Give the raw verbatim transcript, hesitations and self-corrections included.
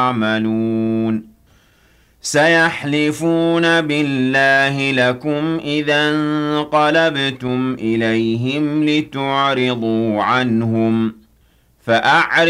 يعملون سيحلفون بالله لكم إذا انقلبتم إليهم لتعرضوا عنهم فأعرضوا